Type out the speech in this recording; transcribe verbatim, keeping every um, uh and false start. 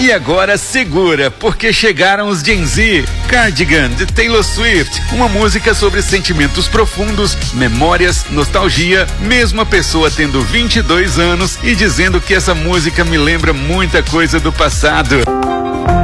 E agora segura, porque chegaram os Gen Z. Cardigan, de Taylor Swift. Uma música sobre sentimentos profundos, memórias, nostalgia, mesmo a pessoa tendo vinte e dois anos e dizendo que essa música me lembra muita coisa do passado.